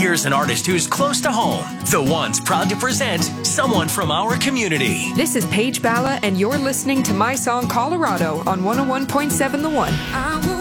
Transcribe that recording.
Here's an artist who's close to home. The One's proud to present someone from our community. This is Paige Balla, and you're listening to My Song Colorado on 101.7 The One.